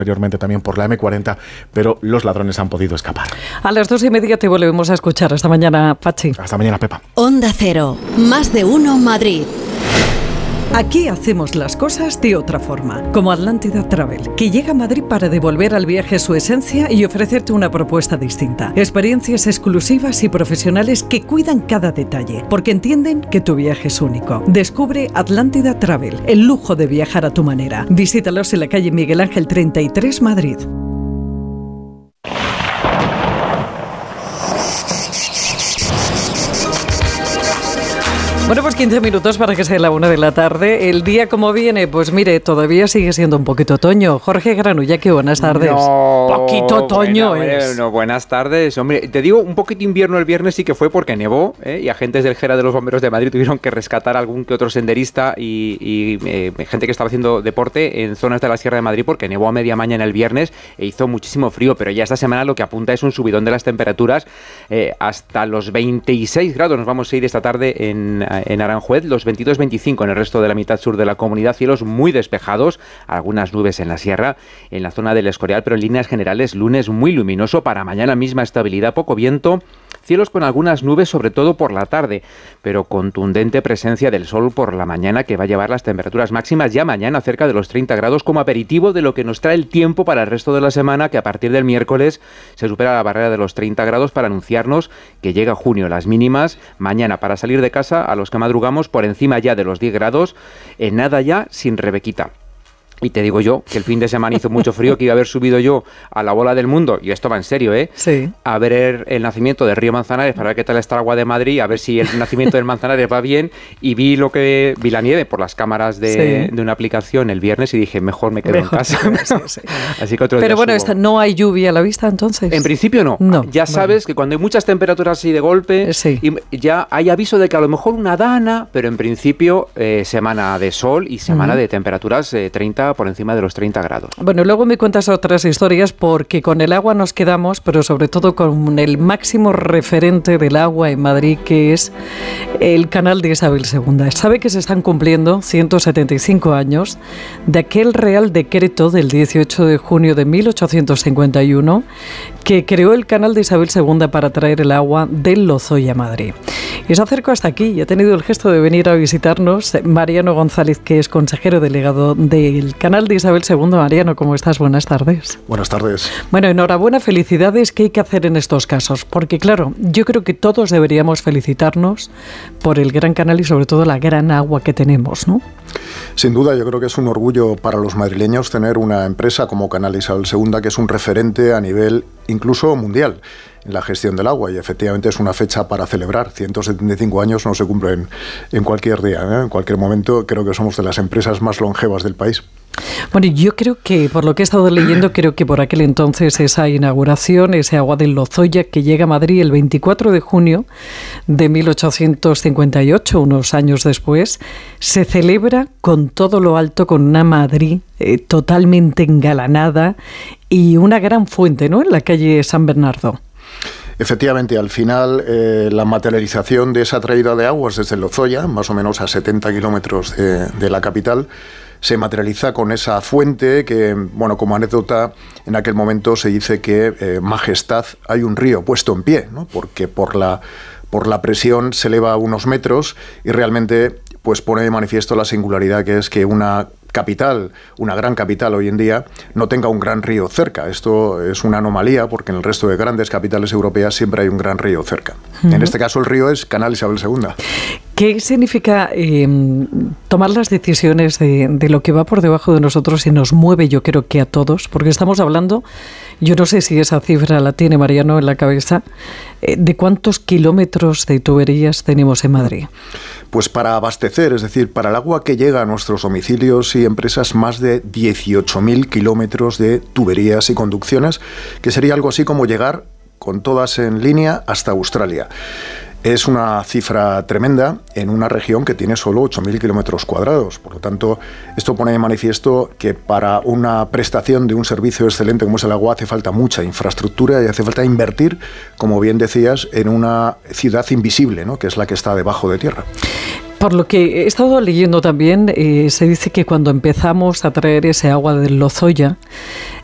anteriormente también por la M40, pero los ladrones han podido escapar. A las 2:30 te volvemos a escuchar. Hasta mañana, Pachi. Hasta mañana, Pepa. Onda Cero, más de uno Madrid. Aquí hacemos las cosas de otra forma, como Atlántida Travel, que llega a Madrid para devolver al viaje su esencia y ofrecerte una propuesta distinta. Experiencias exclusivas y profesionales que cuidan cada detalle, porque entienden que tu viaje es único. Descubre Atlántida Travel, el lujo de viajar a tu manera. Visítalos en la calle Miguel Ángel 33, Madrid. Bueno, pues 15 minutos para que sea la 1 de la tarde. El día como viene, pues mire, todavía sigue siendo un poquito otoño. Jorge Granullaque, buenas tardes. No, poquito otoño es. Bueno, buenas tardes. Hombre, te digo, un poquito invierno el viernes sí que fue porque nevó, y agentes del GERA de los Bomberos de Madrid tuvieron que rescatar a algún que otro senderista y gente que estaba haciendo deporte en zonas de la Sierra de Madrid porque nevó a media mañana el viernes e hizo muchísimo frío, pero ya esta semana lo que apunta es un subidón de las temperaturas hasta los 26 grados. Nos vamos a ir esta tarde en Aranjuez, los 22-25 en el resto de la mitad sur de la comunidad, cielos muy despejados, algunas nubes en la sierra, en la zona del Escorial, pero en líneas generales lunes muy luminoso, para mañana misma estabilidad, poco viento, cielos con algunas nubes sobre todo por la tarde, pero contundente presencia del sol por la mañana que va a llevar las temperaturas máximas ya mañana cerca de los 30 grados como aperitivo de lo que nos trae el tiempo para el resto de la semana, que a partir del miércoles se supera la barrera de los 30 grados para anunciarnos que llega junio. Las mínimas mañana para salir de casa a los que madrugamos por encima ya de los 10 grados, en nada ya sin Rebequita. Y te digo yo que el fin de semana hizo mucho frío, que iba a haber subido yo a la bola del mundo, y esto va en serio, Sí. A ver el nacimiento del río Manzanares, para ver qué tal está el agua de Madrid, a ver si el nacimiento del Manzanares va bien, y vi la nieve por las cámaras de una aplicación el viernes y dije, mejor me quedo en casa. Sí. Así que otro Pero día bueno, subo. ¿no hay lluvia a la vista entonces? En principio no. Ya sabes que cuando hay muchas temperaturas así de golpe, y ya hay aviso de que a lo mejor una dana, pero en principio semana de sol y semana de temperaturas 30 por encima de los 30 grados. Bueno, luego me cuentas otras historias porque con el agua nos quedamos, pero sobre todo con el máximo referente del agua en Madrid, que es el canal de Isabel II. Sabe que se están cumpliendo 175 años de aquel Real Decreto del 18 de junio de 1851 que creó el canal de Isabel II para traer el agua del Lozoya a Madrid. Y se acercó hasta aquí y ha tenido el gesto de venir a visitarnos Mariano González, que es consejero delegado del canal de Isabel II. Mariano, ¿cómo estás? Buenas tardes. Buenas tardes. Bueno, enhorabuena, felicidades. ¿Qué hay que hacer en estos casos? Porque claro, yo creo que todos deberíamos felicitarnos por el gran canal y sobre todo la gran agua que tenemos, ¿no? Sin duda, yo creo que es un orgullo para los madrileños tener una empresa como Canal Isabel II, que es un referente a nivel incluso mundial en la gestión del agua, y efectivamente es una fecha para celebrar. 175 años no se cumplen en cualquier día, en cualquier momento. Creo que somos de las empresas más longevas del país. Bueno, yo creo que, por lo que he estado leyendo, creo que por aquel entonces esa inauguración, ese agua del Lozoya que llega a Madrid el 24 de junio de 1858, unos años después, se celebra con todo lo alto, con una Madrid totalmente engalanada y una gran fuente, ¿no?, en la calle San Bernardo. Efectivamente, al final la materialización de esa traída de aguas desde Lozoya, más o menos a 70 kilómetros de la capital, se materializa con esa fuente que, bueno, como anécdota, en aquel momento se dice que Majestad hay un río puesto en pie, ¿no?, porque por la presión se eleva a unos metros y realmente pues pone de manifiesto la singularidad que es que una capital, una gran capital hoy en día, no tenga un gran río cerca. Esto es una anomalía porque en el resto de grandes capitales europeas siempre hay un gran río cerca. En este caso el río es Canal Isabel II. ¿Qué significa tomar las decisiones de lo que va por debajo de nosotros y nos mueve, yo creo que a todos? Porque estamos hablando, yo no sé si esa cifra la tiene Mariano en la cabeza, ¿de cuántos kilómetros de tuberías tenemos en Madrid? Pues para abastecer, es decir, para el agua que llega a nuestros domicilios y empresas, más de 18.000 kilómetros de tuberías y conducciones, que sería algo así como llegar con todas en línea hasta Australia. Es una cifra tremenda en una región que tiene solo 8.000 kilómetros cuadrados. Por lo tanto, esto pone de manifiesto que para una prestación de un servicio excelente como es el agua hace falta mucha infraestructura y hace falta invertir, como bien decías, en una ciudad invisible, ¿no?, que es la que está debajo de tierra. Por lo que he estado leyendo también, se dice que cuando empezamos a traer ese agua del Lozoya,